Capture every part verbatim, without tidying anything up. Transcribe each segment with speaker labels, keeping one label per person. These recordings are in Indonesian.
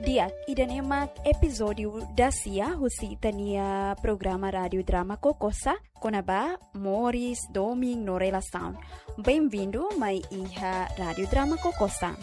Speaker 1: Diak, idan emak episódio da Cia, husi tania programa rádio drama Kokosa, konaba Morris Doming no relação. Bem-vindo, mai iha rádio drama Kokosa.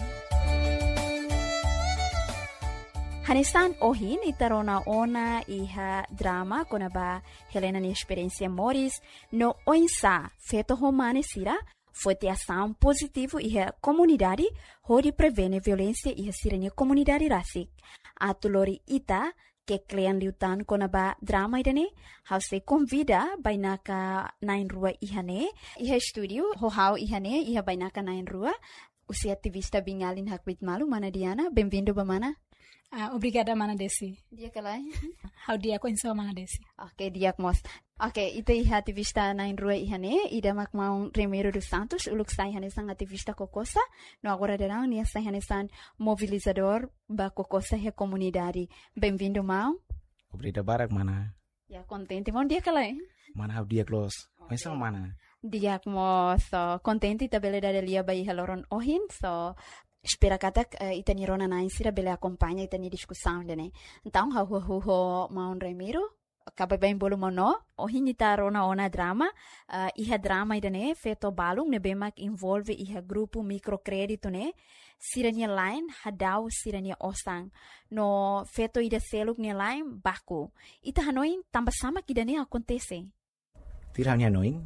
Speaker 1: Hanesan ohin itarona ona iha drama konaba Helena ni experiência Morris no oinsa feto romane sira foi ação positivo e a comunidade onde prevene violência e a sirene comunidade rasik. A tulori ita que klian liutan konaba drama idane hause convida bainaka nain rua ihane iha studio hohau ihane iha bainaka nain rua usia ativista bingalin hakwit malu mana Diana bem-vindo bamana.
Speaker 2: Uh, obrigada, Mana Desi.
Speaker 1: Dia kalai.
Speaker 2: How dia ko insa Mana Desi.
Speaker 1: Okay, dia mos. Okay, ito iha ativista na inrua ihane, ida makmaung Remiro dos Santos, uluk sa ihane sang ativista Kokosa, no agora derang niya sa ihane sang mobilizador ba Kokosa he comunidade. Bem-vindo, Mau.
Speaker 3: Obrigado, Barak, Mana.
Speaker 1: Ya, contente, mon dia kalai.
Speaker 3: Mana how dia close. Okay. Insa Mana.
Speaker 1: Dia mo so contente tabele da lia ba iha loron ohin, so espera katak uh, itani rona na insira bele acompanha itani discussão dene então ha hu hu ho maun Remiro acaba bem bolo mono o hinita rona ona drama uh, iha drama idane feto balung ne bemak involve iha grupo microcredito ne sirania line hadau sirania osang no feto ida seluk ne line baku ita hanoin tambah sama kidane acontece
Speaker 3: tiranya noin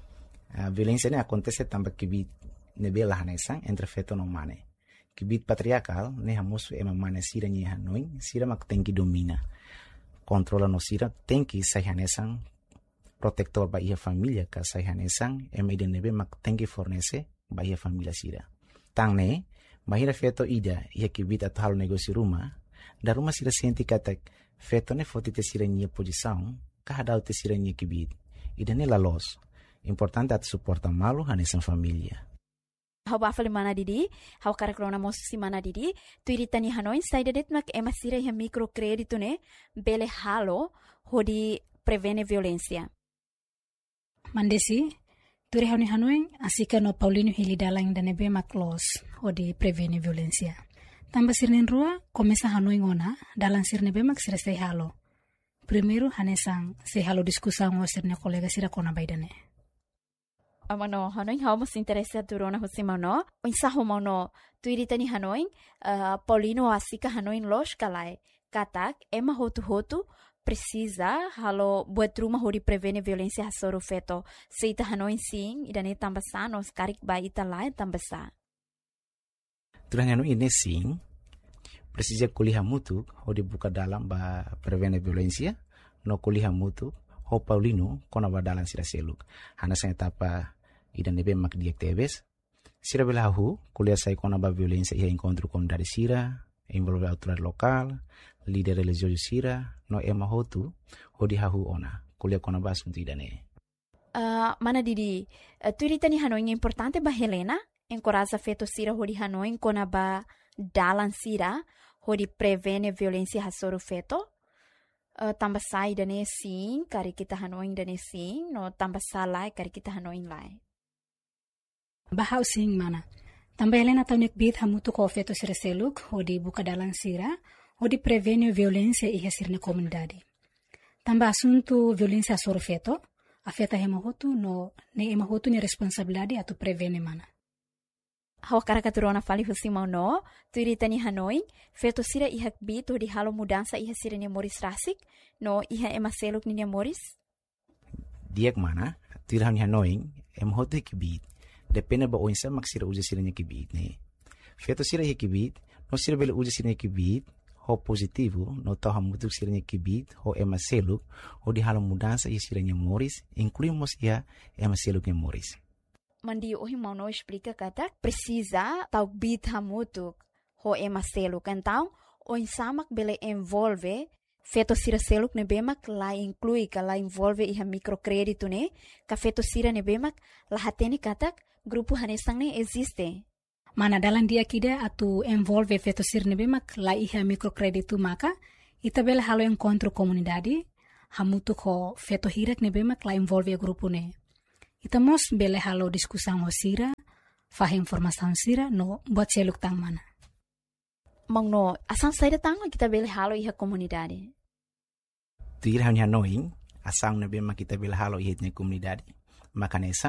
Speaker 3: a violência ne acontece tambah kibit ne bela hanesang entre feto no mane kibit patriarcal ne hamusu ema mana sira ni hanoin sira mak tenki domina controla no sira tenki sahanesang protector ba ia familia ka sahanesang ema ide nebe mak tenki fornece ba ia familia sira tangne mahira feto ida ia kibit atal negócio rumah da rumah sira senti katak feto ne fotite sira ni posição ka hadau te sira ni kibit ida ne la los importante at suporta malu hanesang familia.
Speaker 1: Hau bafali mana didi, hau karakrona mosi mana didi, tu iritani hanoin saidedet mak ema sira iha microcredito ne bele halo hodi prevene violência.
Speaker 2: Mandesi, tu rehoni hanoin asika no Paulino Hilidalang dan ebe mak los hodi prevene violência. Tambah sirnen rua komesa hanoin ona dalam sirne be mak sira sei halo. Primeiro hanesang sei halo diskusang o sirne kolega sira kona baidane.
Speaker 1: Amano hanoin hau mas interesa turona husimano insa homono tuiritani hanoin uh, Paulino asika hanoin los kalai katak ema hotu hotu precisa halo buat rumah hodi prevene violência hasoro feto seita hanoin sing idane tambasa nos karik ba ita lai tambasa
Speaker 3: turanya no ini sing precisa kuliah mutu hodi buka dalam ba prevene violência no kuliah mutu ho Paulino kona ba dalam sira seluk hana sa etapa idan nebe mak diak tebes sira belahu kuliah sai kona ba violência ia encontro com dari sira envolve autoridade local líder religioso sira no ema hotu hodi hahu ona kuliah kona ba asunto idane
Speaker 1: uh, mana didi uh, tuiritani hanoin importante ba Helena encoraja feto sira hodi hanoin kona ba dalan sira hodi prevene violência hasoro feto Uh, tambah sai dane sim, kari kita hanoin dane sim, no tambah salai kari kita hanoin lai.
Speaker 2: Bahau sing mana? Tambah Helena taunik bit hamutu ko feto sira seluk, hodi buka dalang sira, hodi prevene violência iha sirne comunidade. Tambah asunto violência soro feto, afeta hema hotu no ne ema hotu ni responsabilidade atu prevene mana.
Speaker 1: Hau karakaturona fali husimau no, tuiritani hanoin, feto sira ihak bit hodi halo mudança iha sira ni Morris rasik, no iha ema seluk ni Morris?
Speaker 3: Diak mana, tuirani hanoin, ema hotu hikibit, depende ba oinsa mak sira uja sira ni kibit ne. Feto sira hikibit, no sira bele uja sira ni kibit, ho positivo, no tau hamutuk sira ni kibit, ho ema seluk, hodi halo mudança iha sira ni Morris, incluímos iha ema seluk ni Morris.
Speaker 1: Mandi ohi mau no explica katak precisa tau bit hamutuk ho ema seluk então o insamak bele envolve feto sira seluk ne bemak la inclui ka la envolve iha microcredito ne ka feto sira ne bemak la hateni katak grupo hanesang ne existe
Speaker 2: mana dalam dia kida atu envolve feto sira ne bemak la iha microcredito maka ita bele halo encontro comunidade hamutuk ho feto hirak ne bemak la envolve grupo ne ita mos bele halo diskusang ho sira, fah informação sira no buat seluk tang mana.
Speaker 1: mangno asang saida tango kita beli halo iha komunidade.
Speaker 3: Tira hanya knowing asang na bema kita bela halo iha komunidade. Makanesa